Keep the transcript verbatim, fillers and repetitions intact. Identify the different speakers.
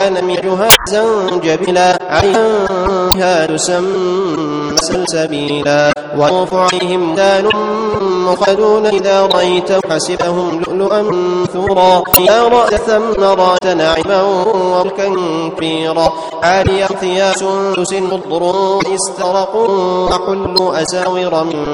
Speaker 1: كان مزاجها زنجبيلا عليها تسمى سلسبيلا ويطوف عليهم دان مخلدون إذا رأيت حسبهم لؤلؤا منثورا إذا رأت ثم رأت نعما وملكا كبيرا عالية ثياب سندس خضر استرق وحلوا أساور من